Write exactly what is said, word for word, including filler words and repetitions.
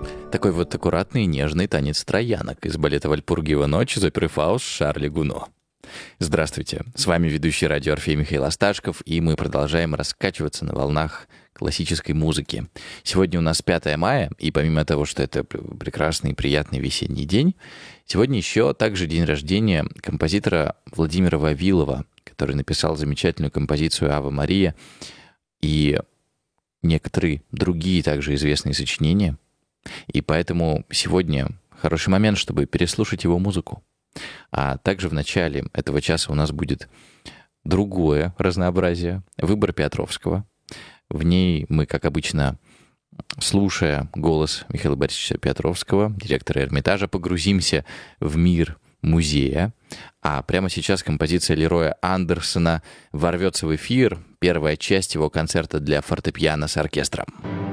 Такой вот аккуратный и нежный танец троянок из балета «Вальпургиева ночь» из оперы «Фауст» Шарля Гуно. Здравствуйте, с вами ведущий радио Орфей Михаил Осташков, и мы продолжаем раскачиваться на волнах классической музыки. Сегодня у нас пятое мая, и помимо того, что это прекрасный и приятный весенний день, сегодня еще также день рождения композитора Владимира Вавилова, который написал замечательную композицию «Ава Мария» и некоторые другие также известные сочинения. И поэтому сегодня хороший момент, чтобы переслушать его музыку. А также в начале этого часа у нас будет другое разнообразие, выбор Петровского. В ней мы, как обычно, слушая голос Михаила Борисовича Петровского, директора Эрмитажа, погрузимся в мир музея. А прямо сейчас композиция Лероя Андерсона ворвется в эфир, первая часть его концерта для фортепиано с оркестром.